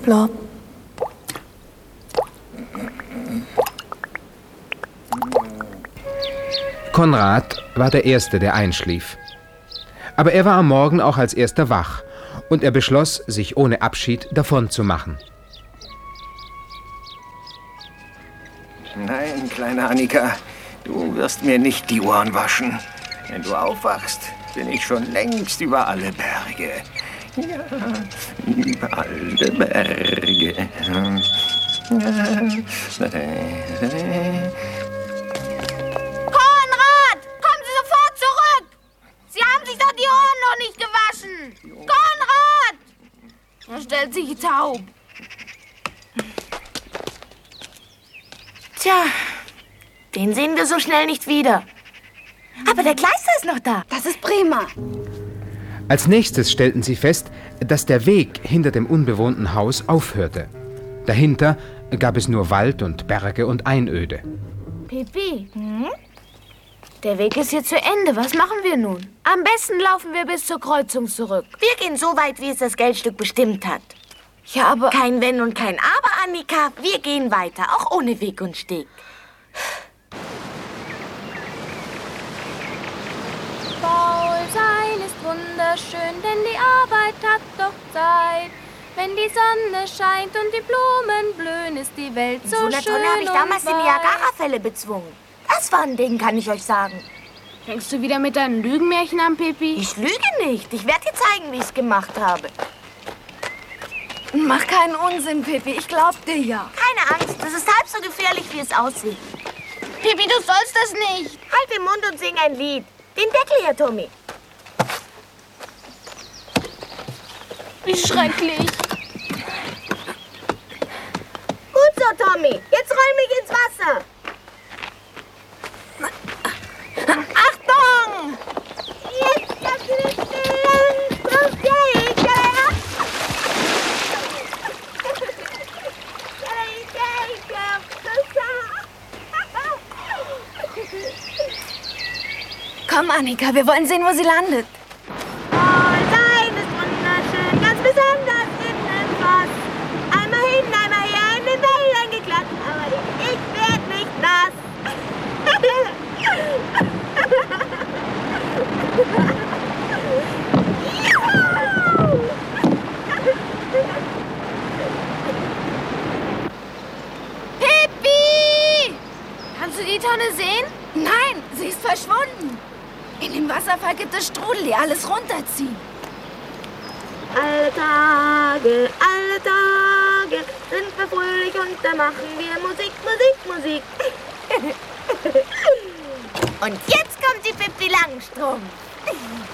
Blub. Konrad war der Erste, der einschlief. Aber er war am Morgen auch als Erster wach und er beschloss, sich ohne Abschied davonzumachen. Nein, kleine Annika, du wirst mir nicht die Ohren waschen. Wenn du aufwachst, bin ich schon längst über alle Berge. Ja, über alle Berge. Konrad! Kommen Sie sofort zurück! Sie haben sich doch die Ohren noch nicht gewaschen! Konrad! Er stellt sich taub. Tja, den sehen wir so schnell nicht wieder. Aber der Kleister ist noch da. Das ist prima. Als nächstes stellten sie fest, dass der Weg hinter dem unbewohnten Haus aufhörte. Dahinter gab es nur Wald und Berge und Einöde. Pipi, der Weg ist hier zu Ende. Was machen wir nun? Am besten laufen wir bis zur Kreuzung zurück. Wir gehen so weit, wie es das Geldstück bestimmt hat. Ja, aber... Kein Wenn und kein Aber, Annika. Wir gehen weiter, auch ohne Weg und Steg. Faul sein ist wunderschön, denn die Arbeit hat doch Zeit. Wenn die Sonne scheint und die Blumen blühen, ist die Welt so schön. In so einer Tonne habe ich damals die Niagara-Fälle bezwungen. Das war ein Ding, kann ich euch sagen. Fängst du wieder mit deinen Lügenmärchen an, Pipi? Ich lüge nicht. Ich werde dir zeigen, wie ich es gemacht habe. Mach keinen Unsinn, Pipi. Ich glaub dir ja. Keine Angst, das ist halb so gefährlich, wie es aussieht. Pipi, du sollst das nicht. Halt den Mund und sing ein Lied. Den Deckel hier, Tommy. Wie schrecklich. Gut so, Tommy. Jetzt roll mich ins Wasser. Achtung! Jetzt das Komm, Annika, wir wollen sehen, wo sie landet. Sein ist wunderschön, ganz besonders in dem Fass. Einmal hin, einmal her, in den Wellen geklatscht, aber ich werd nicht nass. Pippi! Kannst du die Tonne sehen? Nein, sie ist verschwunden. In dem Wasserfall gibt es Strudel, die alles runterziehen. Alle Tage sind wir fröhlich und da machen wir Musik, Musik, Musik. Und jetzt kommt die Pippi Langstrumpf.